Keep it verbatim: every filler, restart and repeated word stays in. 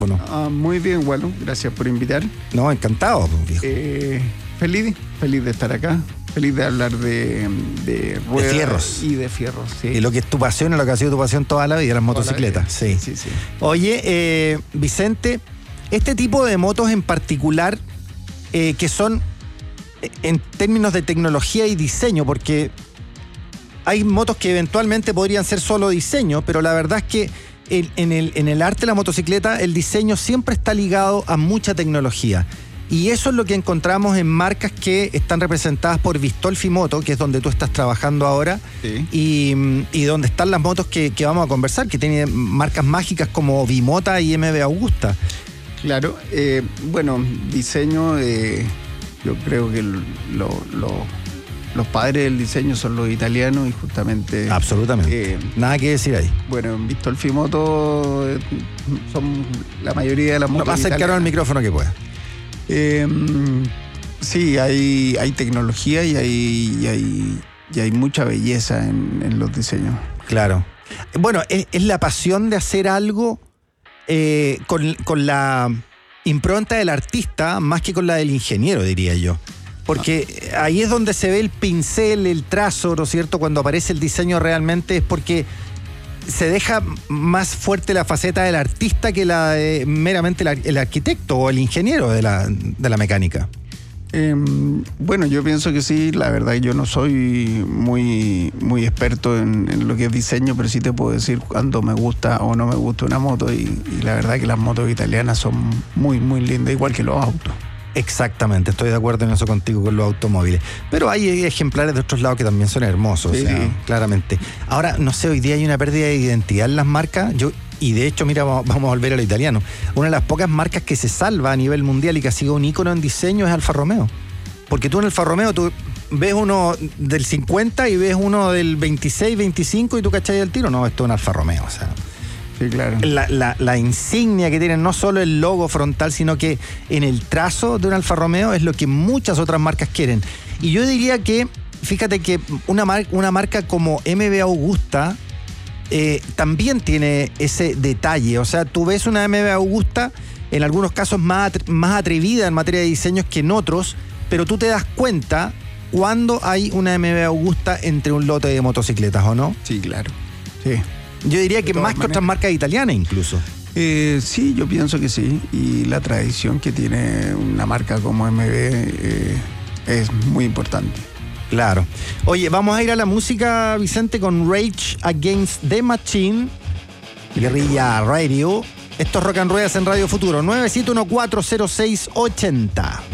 Bueno. Ah, muy bien, Waldo, gracias por invitar. No, encantado, viejo. Eh, feliz, feliz de estar acá, feliz de hablar de, de ruedas de fierros. y de fierros, sí. Y lo que es tu pasión, y lo que ha sido tu pasión toda la vida, las motocicletas. Sí. sí, sí. Oye, eh, Vicente, este tipo de motos en particular, eh, que son en términos de tecnología y diseño, porque hay motos que eventualmente podrían ser solo diseño, pero la verdad es que el, en, el, en el arte de la motocicleta el diseño siempre está ligado a mucha tecnología. Y eso es lo que encontramos en marcas que están representadas por Vistolfi Moto, que es donde tú estás trabajando ahora, Sí. y, y donde están las motos que, que vamos a conversar, que tienen marcas mágicas como Bimota y M V Augusta. Claro, eh, bueno, diseño, eh, yo creo que lo, lo, los padres del diseño son los italianos y justamente... Absolutamente. Eh, Nada que decir ahí. bueno, en Vistolfi Moto eh, son la mayoría de las motos Lo más cercano italianas. al micrófono que pueda. Eh, sí, hay, hay tecnología y hay, y hay, y hay mucha belleza en, en los diseños. Claro. Bueno, es, es la pasión de hacer algo eh, con, con la impronta del artista más que con la del ingeniero, diría yo. Porque ahí es donde se ve el pincel, el trazo, ¿no es cierto? Cuando aparece el diseño realmente es porque se deja más fuerte la faceta del artista que la de meramente el, el arquitecto o el ingeniero de la, de la mecánica. Eh, bueno, yo pienso que sí, la verdad yo no soy muy, muy experto en, en lo que es diseño, pero sí te puedo decir cuando me gusta o no me gusta una moto y, y la verdad que las motos italianas son muy, muy lindas, igual que los autos. Exactamente, estoy de acuerdo en eso contigo con los automóviles. Pero hay ejemplares de otros lados que también son hermosos, Sí. o sea, claramente. Ahora, no sé, hoy día hay una pérdida de identidad en las marcas. Yo, y de hecho, mira, vamos a volver a lo italiano. Una de las pocas marcas que se salva a nivel mundial y que ha sido un ícono en diseño es Alfa Romeo. Porque tú en Alfa Romeo, tú ves uno del cincuenta y ves uno del veintiséis, veinticinco y tú cachai el tiro. No, esto es un Alfa Romeo, o sea... Sí, claro. La, la, la insignia que tienen, no solo el logo frontal, sino que en el trazo de un Alfa Romeo es lo que muchas otras marcas quieren. Y yo diría que, fíjate que una, mar, una marca como M V Augusta eh, también tiene ese detalle. O sea, tú ves una M V Augusta, en algunos casos más, más atrevida en materia de diseños que en otros, pero tú te das cuenta cuando hay una M V Augusta entre un lote de motocicletas, ¿o no? Sí, claro. Sí. Yo diría que De más todas que otras maneras. marcas italianas incluso. Eh, sí, yo pienso que sí. Y la tradición que tiene una marca como M V eh, es muy importante. Claro. Oye, vamos a ir a la música, Vicente, con Rage Against the Machine, Guerrilla Radio. Esto es Rock and Ruedas en Radio Futuro, nueve siete uno cuatro cero seis ochenta.